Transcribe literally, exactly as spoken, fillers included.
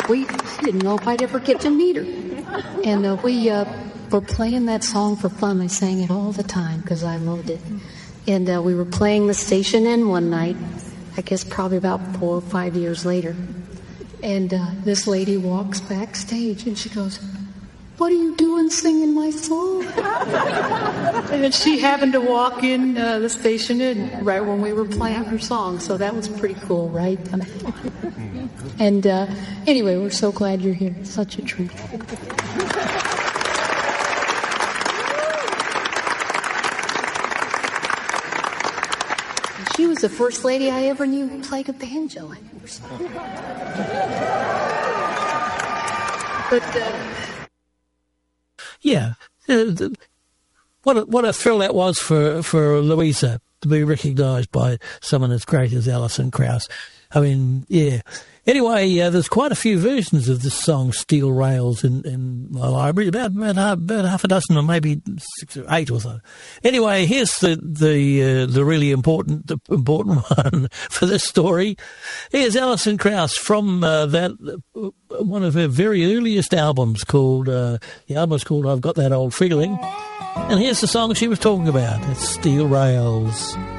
we didn't know if I'd ever get to meet her. And uh, we uh, were playing that song for fun. I sang it all the time because I loved it. And uh, we were playing the Station Inn one night, I guess probably about four or five years later. And uh, this lady walks backstage and she goes, "What are you doing singing my song?" And she happened to walk in uh, the Station Inn right when we were playing her song. So that was pretty cool, right? And uh, anyway, we're so glad you're here. It's such a treat. She was the first lady I ever knew who played a banjo. I never saw her. But, uh... yeah. Uh, what a, what a thrill that was for, for Louisa to be recognised by someone as great as Alison Krauss. I mean, yeah. Anyway, uh, there's quite a few versions of this song, Steel Rails, in, in my library, about, about, half, about half a dozen or maybe six or eight or so. Anyway, here's the the, uh, the really important the important one for this story. Here's Alison Krauss from uh, that uh, one of her very earliest albums called, uh, the album is called I've Got That Old Feeling. And here's the song she was talking about. It's Steel Rails.